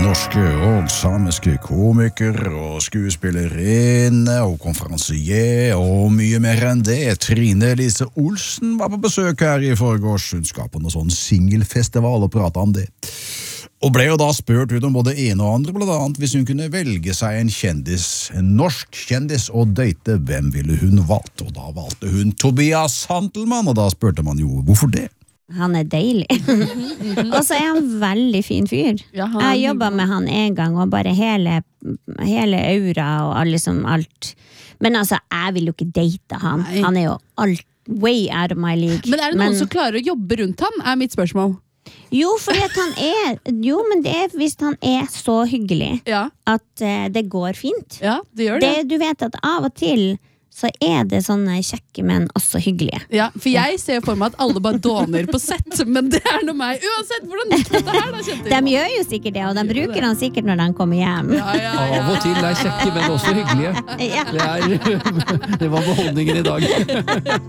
norske og samiske komiker og skuespillerinne og konferansier og mye mer enn det. Trine Lise Olsen var på besøk her i forgårs. Hun skal på noen sånn singelfestival og prate om det. Og ble jo da spurt ut om både ene og andre, blant annet hvis hun kunne velge seg en kjendis, en norsk kjendis, og date, hvem ville hun valgt? Og da valgte hun Tobias Santelmann, og da spurte man jo, hvorfor det? Han deilig. Og så han veldig fin fyr. Ja, jeg jobbet med han en gang, og bare hele aura og liksom alt. Men altså, jeg vil jo ikke date han. Nei. Han jo way out of my league. Men det noen som klarer å jobbe rundt han, mitt spørsmål. Jo, fordi at men det hvis han så hyggelig at det går fint. Ja, det gjør det. Du vet at av og til så det sånne kjekke, men også hyggelige. Ja, for jeg ser for meg at alle bare dåner på sett, men det noe meg. Uansett, hvordan gikk dette her da, kjente jeg? De gjør jo sikkert det, og de bruker han sikkert når de kommer hjem. Ja. Av og til kjekke, men også hyggelige. Det var beholdningen i dag.